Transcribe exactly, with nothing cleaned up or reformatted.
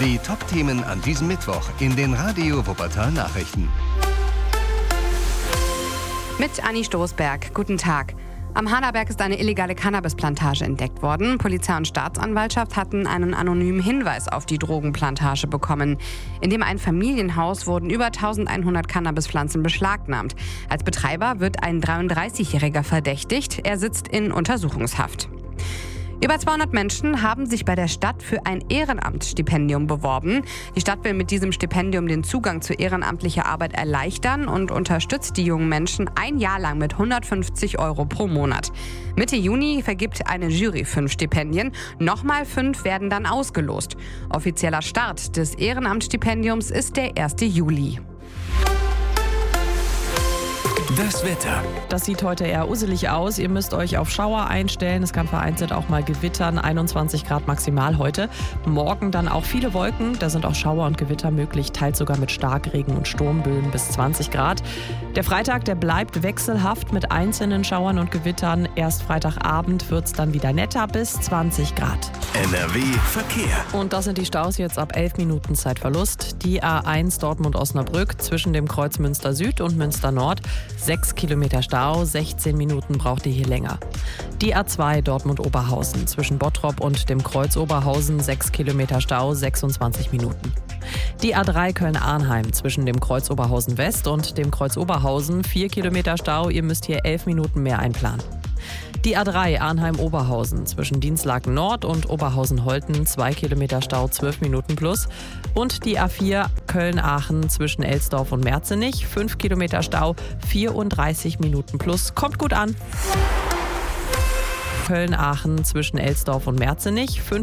Die Top-Themen an diesem Mittwoch in den Radio Wuppertal Nachrichten. Mit Anni Stoßberg. Guten Tag. Am Haderberg ist eine illegale Cannabisplantage entdeckt worden. Polizei und Staatsanwaltschaft hatten einen anonymen Hinweis auf die Drogenplantage bekommen. In dem Einfamilienhaus wurden über elfhundert Cannabispflanzen beschlagnahmt. Als Betreiber wird ein dreiunddreißigjähriger verdächtigt. Er sitzt in Untersuchungshaft. Über zweihundert Menschen haben sich bei der Stadt für ein Ehrenamtsstipendium beworben. Die Stadt will mit diesem Stipendium den Zugang zu ehrenamtlicher Arbeit erleichtern und unterstützt die jungen Menschen ein Jahr lang mit hundertfünfzig Euro pro Monat. Mitte Juni vergibt eine Jury fünf Stipendien. Nochmal fünf werden dann ausgelost. Offizieller Start des Ehrenamtsstipendiums ist der erste Juli. Das Wetter. Das sieht heute eher uselig aus. Ihr müsst euch auf Schauer einstellen. Es kann vereinzelt auch mal gewittern. einundzwanzig Grad maximal heute. Morgen dann auch viele Wolken. Da sind auch Schauer und Gewitter möglich. Teils sogar mit Starkregen und Sturmböen bis zwanzig Grad. Der Freitag, der bleibt wechselhaft mit einzelnen Schauern und Gewittern. Erst Freitagabend wird es dann wieder netter bis zwanzig Grad. N R W Verkehr. Und das sind die Staus jetzt ab elf Minuten Zeitverlust. Die A eins Dortmund-Osnabrück zwischen dem Kreuz Münster Süd und Münster Nord. sechs Kilometer Stau, sechzehn Minuten braucht ihr hier länger. Die A zwei Dortmund-Oberhausen zwischen Bottrop und dem Kreuz Oberhausen, sechs Kilometer Stau, sechsundzwanzig Minuten. Die A drei Köln-Arnheim zwischen dem Kreuz Oberhausen West und dem Kreuz Oberhausen, vier Kilometer Stau, ihr müsst hier elf Minuten mehr einplanen. Die A drei Arnheim-Oberhausen zwischen Dinslaken Nord und Oberhausen-Holten, zwei Kilometer Stau, zwölf Minuten plus. Und die A vier Köln-Aachen zwischen Elsdorf und Merzenich, fünf Kilometer Stau, vierunddreißig Minuten plus. Kommt gut an. Köln-Aachen zwischen Elsdorf und Merzenich, fünf